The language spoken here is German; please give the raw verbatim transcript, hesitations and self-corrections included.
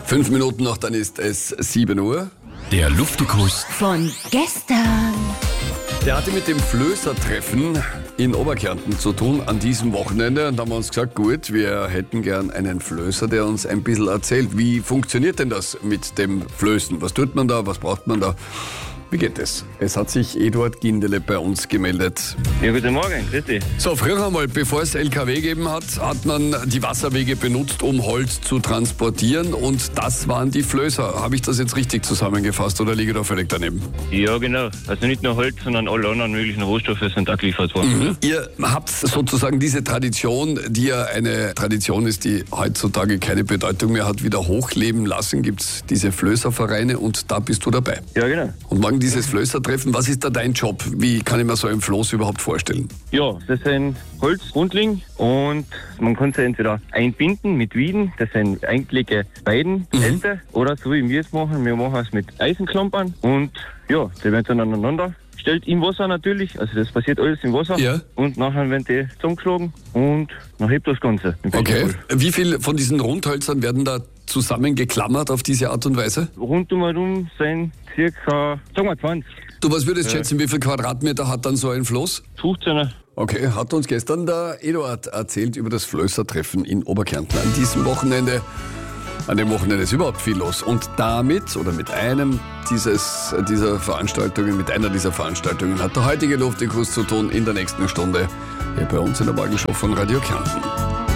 Fünf Minuten noch, dann ist es sieben Uhr. Der Luftikus von gestern. Der hatte mit dem Flößertreffen in Oberkärnten zu tun an diesem Wochenende. Und da haben wir uns gesagt, gut, wir hätten gern einen Flößer, der uns ein bisschen erzählt. Wie funktioniert denn das mit dem Flößen? Was tut man da? Was braucht man da? Wie geht es? Es hat sich Eduard Gindele bei uns gemeldet. Ja, guten Morgen, grüß dich. So, früher einmal, bevor es L K W gegeben hat, hat man die Wasserwege benutzt, um Holz zu transportieren. Und das waren die Flößer. Habe ich das jetzt richtig zusammengefasst oder liege ich da völlig daneben? Ja, genau. Also nicht nur Holz, sondern alle anderen möglichen Rohstoffe sind auch geliefert worden. Mhm. Ihr habt sozusagen diese Tradition, die ja eine Tradition ist, die heutzutage keine Bedeutung mehr hat, wieder hochleben lassen. Gibt es diese Flößervereine und da bist du dabei. Ja, genau. Und morgen dieses Flößertreffen, was ist da dein Job? Wie kann ich mir so ein Floß überhaupt vorstellen? Ja, das sind Holzrundling und man kann sie entweder einbinden mit Wieden, das sind eingelegte Weidenäste, mhm. oder so wie wir es machen, wir machen es mit Eisenklampern und ja, die werden dann aneinander gestellt im Wasser natürlich, also das passiert alles im Wasser, ja. Und nachher werden die zusammengeschlagen und dann hebt das Ganze. Okay, wie viel von diesen Rundhölzern werden da zusammengeklammert auf diese Art und Weise? Rundum sind circa, sagen wir zwanzig. Du, was würdest du schätzen, wie viel Quadratmeter hat dann so ein Floß? fünfzehn. Okay, hat uns gestern der Eduard erzählt über das Flößertreffen in Oberkärnten an diesem Wochenende. An dem Wochenende ist überhaupt viel los. Und damit oder mit einem dieses, dieser Veranstaltungen, mit einer dieser Veranstaltungen hat der heutige Luftikus zu tun in der nächsten Stunde hier bei uns in der Morgenshow von Radio Kärnten.